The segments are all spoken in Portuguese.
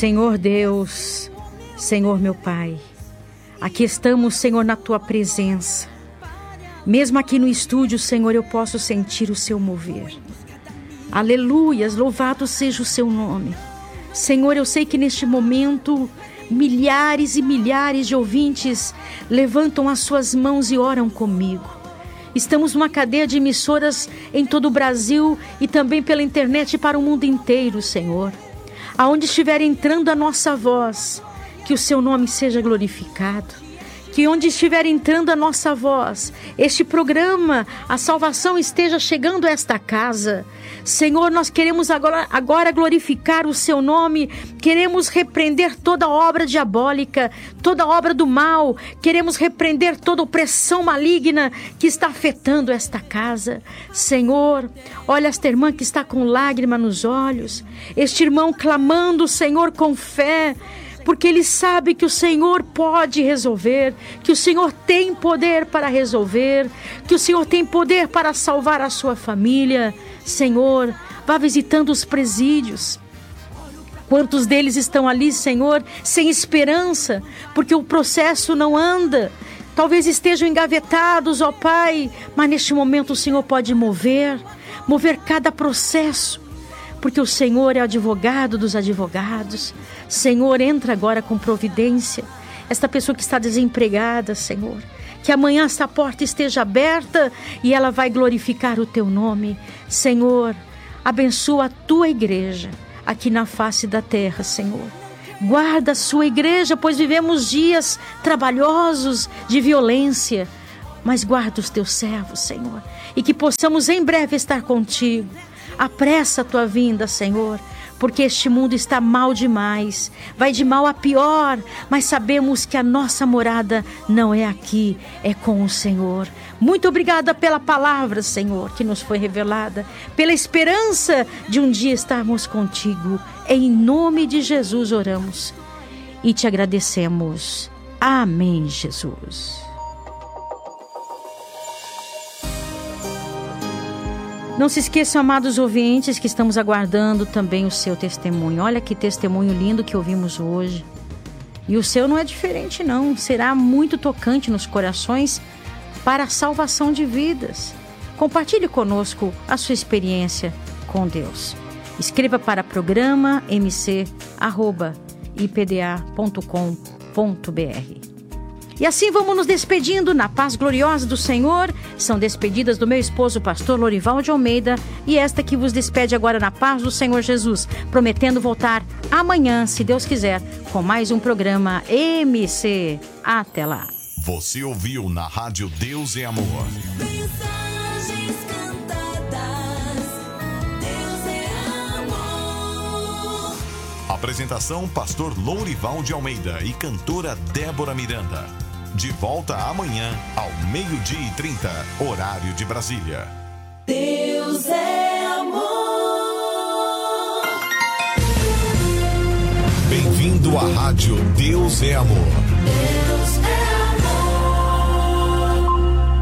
Senhor Deus, Senhor meu Pai, aqui estamos, Senhor, na Tua presença. Mesmo aqui no estúdio, Senhor, eu posso sentir o Seu mover. Aleluias, louvado seja o Seu nome. Senhor, eu sei que neste momento milhares e milhares de ouvintes levantam as suas mãos e oram comigo. Estamos numa cadeia de emissoras em todo o Brasil e também pela internet para o mundo inteiro, Senhor. Aonde estiver entrando a nossa voz, que o Seu nome seja glorificado. Que onde estiver entrando a nossa voz, este programa, a salvação esteja chegando a esta casa. Senhor, nós queremos agora glorificar o Seu nome, queremos repreender toda obra diabólica, toda obra do mal, queremos repreender toda opressão maligna que está afetando esta casa. Senhor, olha esta irmã que está com lágrima nos olhos, este irmão clamando, Senhor, com fé, porque ele sabe que o Senhor pode resolver, que o Senhor tem poder para resolver, que o Senhor tem poder para salvar a sua família. Senhor, vá visitando os presídios. Quantos deles estão ali, Senhor, sem esperança, porque o processo não anda. Talvez estejam engavetados, ó Pai, mas neste momento o Senhor pode mover cada processo. Porque o Senhor é advogado dos advogados. Senhor, entra agora com providência. Esta pessoa que está desempregada, Senhor, que amanhã esta porta esteja aberta e ela vai glorificar o Teu nome. Senhor, abençoa a Tua igreja aqui na face da terra, Senhor. Guarda a Sua igreja, pois vivemos dias trabalhosos de violência. Mas guarda os Teus servos, Senhor, e que possamos em breve estar contigo. Apressa a Tua vinda, Senhor, porque este mundo está mal demais, vai de mal a pior, mas sabemos que a nossa morada não é aqui, é com o Senhor. Muito obrigada pela palavra, Senhor, que nos foi revelada, pela esperança de um dia estarmos contigo. Em nome de Jesus oramos e te agradecemos. Amém, Jesus. Não se esqueçam, amados ouvintes, que estamos aguardando também o seu testemunho. Olha que testemunho lindo que ouvimos hoje. E o seu não é diferente, não. Será muito tocante nos corações para a salvação de vidas. Compartilhe conosco a sua experiência com Deus. Escreva para programa mc@ipda.com.br. E assim vamos nos despedindo na paz gloriosa do Senhor. São despedidas do meu esposo, pastor Lorival de Almeida, e esta que vos despede agora na paz do Senhor Jesus, prometendo voltar amanhã, se Deus quiser, com mais um programa MC. Até lá. Você ouviu na Rádio Deus é Amor. Mensagens cantadas, Deus é amor. Apresentação, pastor Lorival de Almeida e cantora Débora Miranda. De volta amanhã, ao 12:30, horário de Brasília. Deus é amor. Bem-vindo à Rádio Deus é Amor. Deus é amor.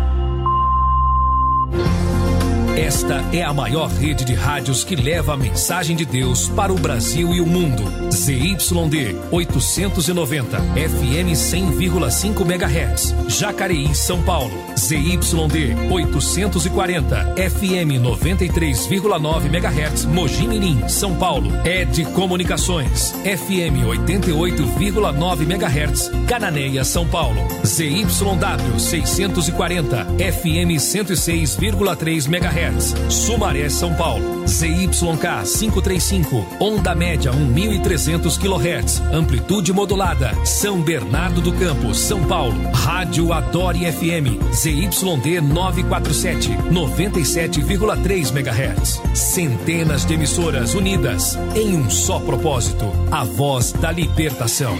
Esta é a maior rede de rádios que leva a mensagem de Deus para o Brasil e o mundo. ZYD 890, FM 100,5 MHz, Jacareí, São Paulo. ZYD 840, FM 93,9 MHz, Mogi Mirim, São Paulo. ED Comunicações, FM 88,9 MHz, Cananéia, São Paulo. ZYW 640, FM 106,3 MHz, Sumaré, São Paulo. ZYK 535, onda média 1.300 kHz, amplitude modulada, São Bernardo do Campo, São Paulo. Rádio Adore FM, ZYD 947, 97,3 MHz. Centenas de emissoras unidas em um só propósito, a voz da libertação.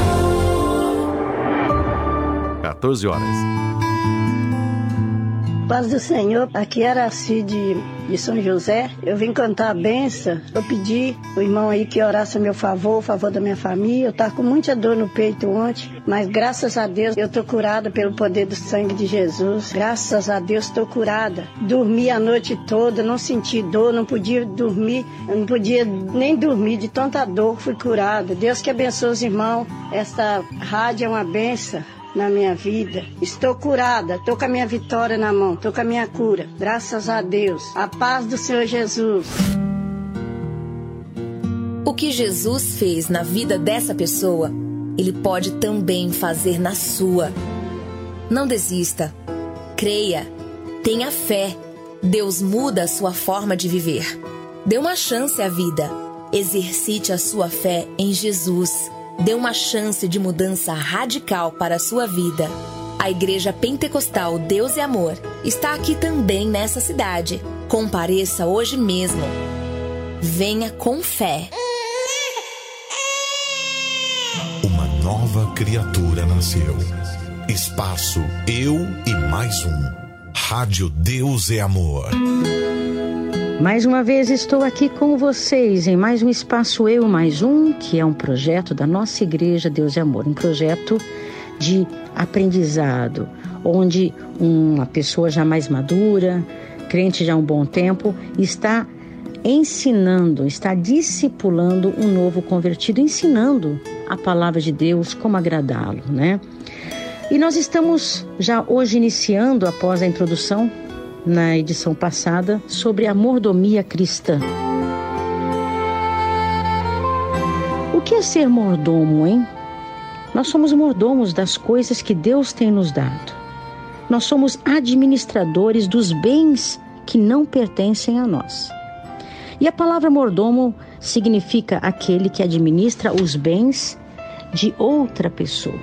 14 horas. paz do Senhor. Aqui era de São José. Eu vim cantar a benção. Eu pedi o irmão aí que orasse a meu favor, o favor da minha família. Eu tava com muita dor no peito ontem, mas graças a Deus eu tô curada pelo poder do sangue de Jesus. Graças a Deus tô curada. Dormi a noite toda, não senti dor, não podia dormir, não podia nem dormir de tanta dor, fui curada. Deus que abençoe os irmãos. Esta rádio é uma benção na minha vida. Estou curada, estou com a minha vitória na mão, estou com a minha cura. Graças a Deus. A paz do Senhor Jesus. O que Jesus fez na vida dessa pessoa, Ele pode também fazer na sua. Não desista. Creia. Tenha fé. Deus muda a sua forma de viver. Dê uma chance à vida. Exercite a sua fé em Jesus. Dê uma chance de mudança radical para a sua vida. A Igreja Pentecostal Deus e Amor está aqui também nessa cidade. Compareça hoje mesmo. Venha com fé. Uma nova criatura nasceu. Espaço Eu e Mais Um. Rádio Deus é Amor. Mais uma vez estou aqui com vocês em mais um Espaço Eu Mais Um, que é um projeto da nossa Igreja Deus e Amor, um projeto de aprendizado, onde uma pessoa já mais madura, crente já há um bom tempo, está ensinando, está discipulando um novo convertido, ensinando a palavra de Deus, como agradá-lo, né? E nós estamos já hoje iniciando, após a introdução, na edição passada, sobre a mordomia cristã. O que é ser mordomo, hein? Nós somos mordomos das coisas que Deus tem nos dado. Nós somos administradores dos bens que não pertencem a nós. E a palavra mordomo significa aquele que administra os bens de outra pessoa.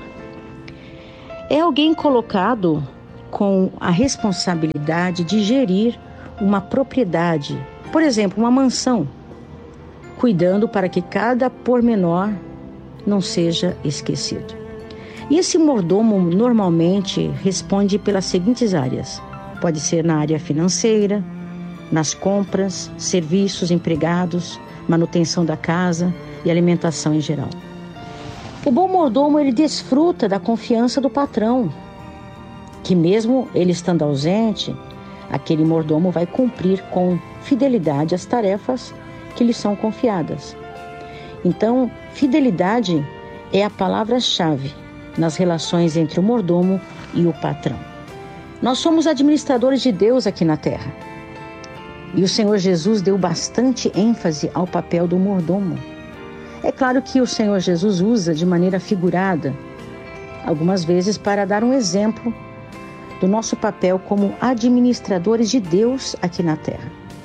É alguém colocado com a responsabilidade de gerir uma propriedade, por exemplo, uma mansão, cuidando para que cada pormenor não seja esquecido. E esse mordomo normalmente responde pelas seguintes áreas. Pode ser na área financeira, nas compras, serviços, empregados, manutenção da casa e alimentação em geral. O bom mordomo, ele desfruta da confiança do patrão, que mesmo ele estando ausente, aquele mordomo vai cumprir com fidelidade as tarefas que lhe são confiadas. Então, fidelidade é a palavra-chave nas relações entre o mordomo e o patrão. Nós somos administradores de Deus aqui na terra. E o Senhor Jesus deu bastante ênfase ao papel do mordomo. É claro que o Senhor Jesus usa de maneira figurada, algumas vezes para dar um exemplo do nosso papel como administradores de Deus aqui na terra.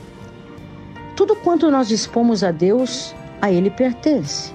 Tudo quanto nós dispomos a Deus, a Ele pertence.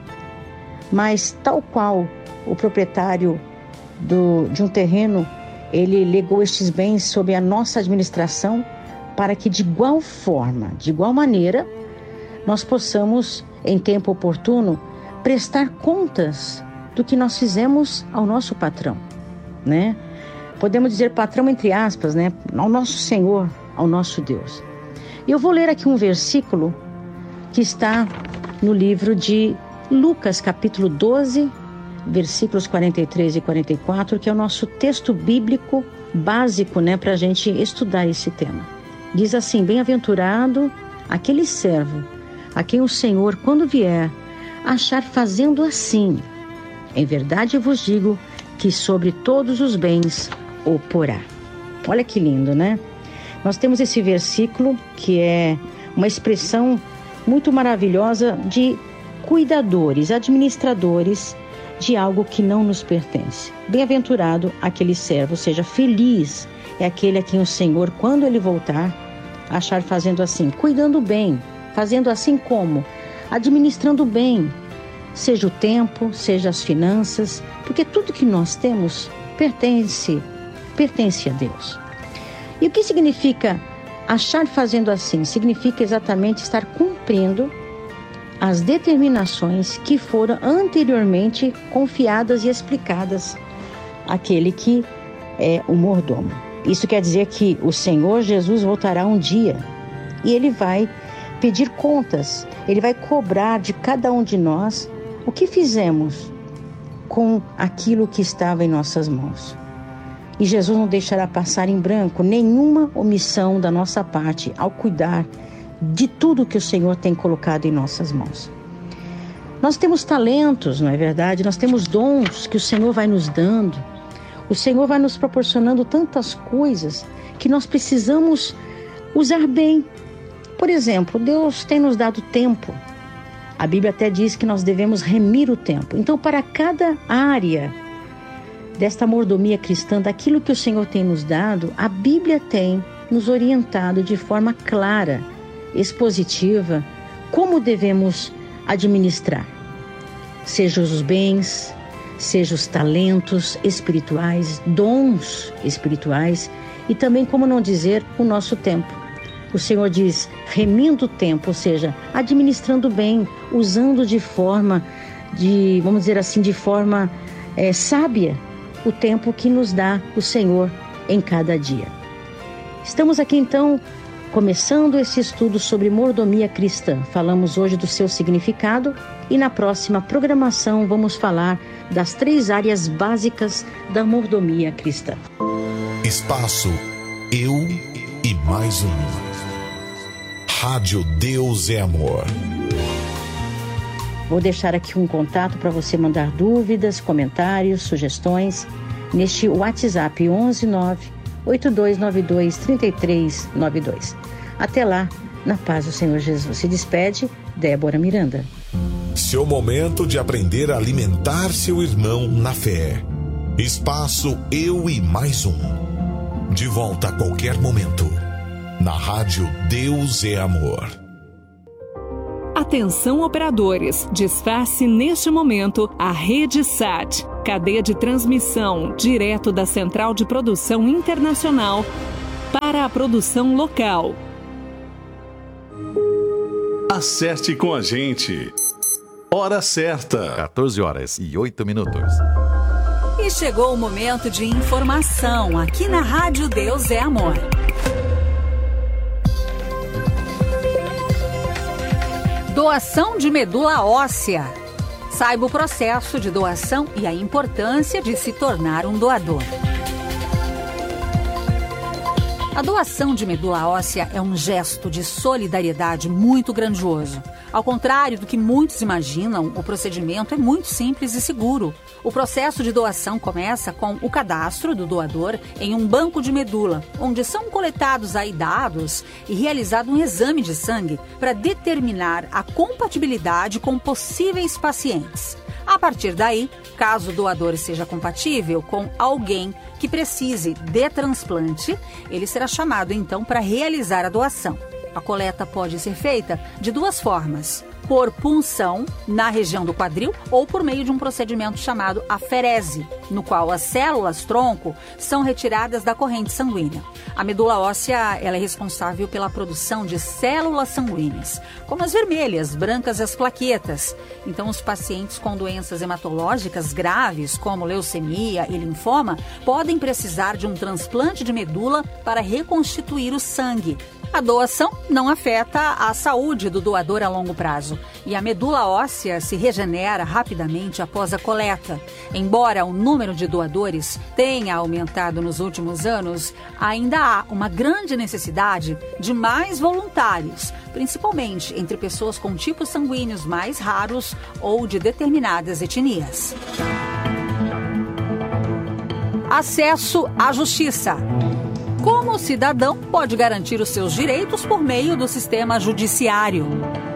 Mas tal qual o proprietário de um terreno, ele legou estes bens sob a nossa administração para que de igual forma, de igual maneira, nós possamos, em tempo oportuno, prestar contas do que nós fizemos ao nosso patrão, né? Podemos dizer patrão entre aspas, né? Ao nosso Senhor, ao nosso Deus. E eu vou ler aqui um versículo que está no livro de Lucas, capítulo 12, versículos 43 e 44, que é o nosso texto bíblico básico, né, para a gente estudar esse tema. Diz assim: bem-aventurado aquele servo a quem o Senhor, quando vier, achar fazendo assim. Em verdade eu vos digo que sobre todos os bens o porá. Olha que lindo, né? Nós temos esse versículo que é uma expressão muito maravilhosa de cuidadores, administradores de algo que não nos pertence. Bem-aventurado aquele servo, ou seja, feliz é aquele a quem o Senhor, quando ele voltar, achar fazendo assim, cuidando bem, fazendo assim como? Administrando bem, seja o tempo, seja as finanças, porque tudo que nós temos pertence a Deus. E o que significa achar fazendo assim? Significa exatamente estar cumprindo as determinações que foram anteriormente confiadas e explicadas àquele que é o mordomo. Isso quer dizer que o Senhor Jesus voltará um dia e Ele vai pedir contas, Ele vai cobrar de cada um de nós o que fizemos com aquilo que estava em nossas mãos. E Jesus não deixará passar em branco nenhuma omissão da nossa parte ao cuidar de tudo que o Senhor tem colocado em nossas mãos. Nós temos talentos, não é verdade? Nós temos dons que o Senhor vai nos dando. O Senhor vai nos proporcionando tantas coisas que nós precisamos usar bem. Por exemplo, Deus tem nos dado tempo. A Bíblia até diz que nós devemos remir o tempo. Então, para cada área desta mordomia cristã, daquilo que o Senhor tem nos dado, a Bíblia tem nos orientado de forma clara, expositiva, como devemos administrar. Seja os bens, seja os talentos espirituais, dons espirituais e também, como não dizer, o nosso tempo. O Senhor diz, remindo o tempo, ou seja, administrando bem, usando de forma, vamos dizer assim, de forma sábia, o tempo que nos dá o Senhor em cada dia. Estamos aqui então começando esse estudo sobre mordomia cristã. Falamos hoje do seu significado e na próxima programação vamos falar das 3 áreas básicas da mordomia cristã. Espaço Eu e Mais Um. Rádio Deus é Amor. Vou deixar aqui um contato para você mandar dúvidas, comentários, sugestões neste WhatsApp 11982923392. Até lá, na paz do Senhor Jesus. Se despede, Débora Miranda. Seu momento de aprender a alimentar seu irmão na fé. Espaço Eu e Mais Um. De volta a qualquer momento. Na Rádio Deus é Amor. Atenção operadores, desface neste momento a Rede SAT, cadeia de transmissão direto da Central de Produção Internacional para a produção local. Acerte com a gente. Hora certa. 14h08. E chegou o momento de informação aqui na Rádio Deus é Amor. Doação de medula óssea. Saiba o processo de doação e a importância de se tornar um doador. A doação de medula óssea é um gesto de solidariedade muito grandioso. Ao contrário do que muitos imaginam, o procedimento é muito simples e seguro. O processo de doação começa com o cadastro do doador em um banco de medula, onde são coletados aí dados e realizado um exame de sangue para determinar a compatibilidade com possíveis pacientes. A partir daí, caso o doador seja compatível com alguém que precise de transplante, ele será chamado então para realizar a doação. A coleta pode ser feita de 2 formas: por punção na região do quadril ou por meio de um procedimento chamado aferese, no qual as células-tronco são retiradas da corrente sanguínea. A medula óssea ela é responsável pela produção de células sanguíneas, como as vermelhas, brancas e as plaquetas. Então, os pacientes com doenças hematológicas graves, como leucemia e linfoma, podem precisar de um transplante de medula para reconstituir o sangue. A doação não afeta a saúde do doador a longo prazo e a medula óssea se regenera rapidamente após a coleta. Embora o número de doadores tenha aumentado nos últimos anos, ainda há uma grande necessidade de mais voluntários, principalmente entre pessoas com tipos sanguíneos mais raros ou de determinadas etnias. Acesso à justiça. Como o cidadão pode garantir os seus direitos por meio do sistema judiciário?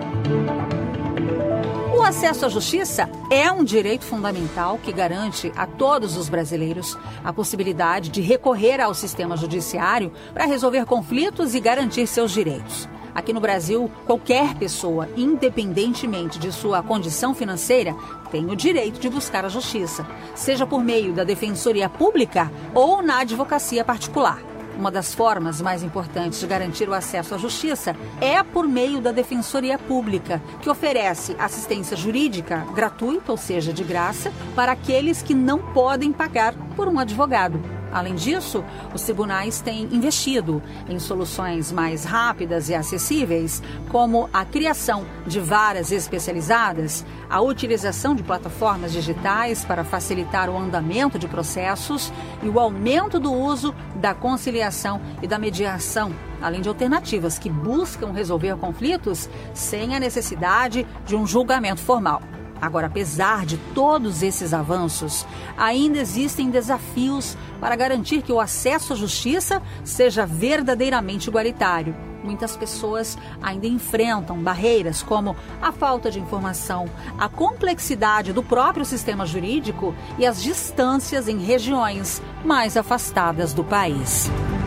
O acesso à justiça é um direito fundamental que garante a todos os brasileiros a possibilidade de recorrer ao sistema judiciário para resolver conflitos e garantir seus direitos. Aqui no Brasil, qualquer pessoa, independentemente de sua condição financeira, tem o direito de buscar a justiça, seja por meio da Defensoria Pública ou na advocacia particular. Uma das formas mais importantes de garantir o acesso à justiça é por meio da Defensoria Pública, que oferece assistência jurídica gratuita, ou seja, de graça, para aqueles que não podem pagar por um advogado. Além disso, os tribunais têm investido em soluções mais rápidas e acessíveis, como a criação de varas especializadas, a utilização de plataformas digitais para facilitar o andamento de processos e o aumento do uso da conciliação e da mediação, além de alternativas que buscam resolver conflitos sem a necessidade de um julgamento formal. Agora, apesar de todos esses avanços, ainda existem desafios para garantir que o acesso à justiça seja verdadeiramente igualitário. Muitas pessoas ainda enfrentam barreiras como a falta de informação, a complexidade do próprio sistema jurídico e as distâncias em regiões mais afastadas do país.